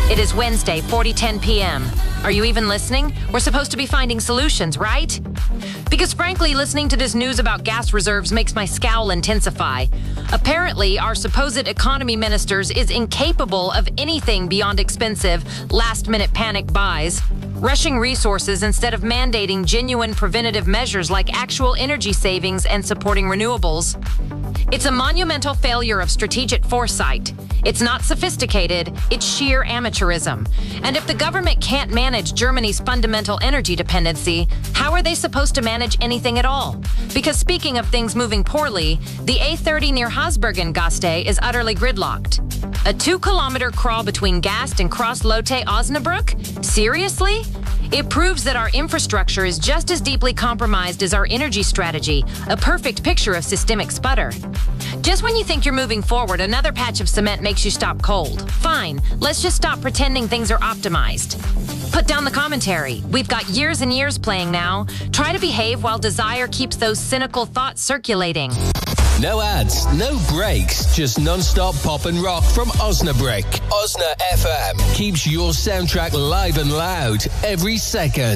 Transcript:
It is Wednesday, 40:10 p.m. Are you even listening? We're supposed to be finding solutions, right? Because frankly, listening to this news about gas reserves makes my scowl intensify. Apparently, our supposed economy ministers is incapable of anything beyond expensive, last-minute panic buys, rushing resources instead of mandating genuine preventative measures like actual energy savings and supporting renewables. It's a monumental failure of strategic foresight. It's not sophisticated, it's sheer amateurism. And if the government can't manage Germany's fundamental energy dependency, how are they supposed to manage anything at all? Because speaking of things moving poorly, the A30 near Hasbergen-Gaste is utterly gridlocked. A 2-kilometer crawl between Gast and Cross-Lotte-Osnabrück? Seriously? It proves that our infrastructure is just as deeply compromised as our energy strategy, a perfect picture of systemic sputter. Just when you think you're moving forward, another patch of cement makes you stop cold. Fine, let's just stop pretending things are optimized. Put down the commentary. We've got years and years playing now. Try to behave while desire keeps those cynical thoughts circulating. No ads, no breaks, just non-stop pop and rock from Osnabrück. Osna FM keeps your soundtrack live and loud every second.